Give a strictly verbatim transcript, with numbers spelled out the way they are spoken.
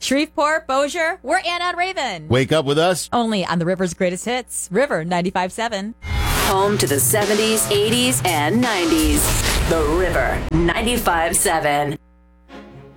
Shreveport, Bossier, we're Anna and Raven. Wake up with us. Only on the River's greatest hits, River ninety-five point seven. Home to the seventies, eighties, and nineties. The River ninety-five point seven.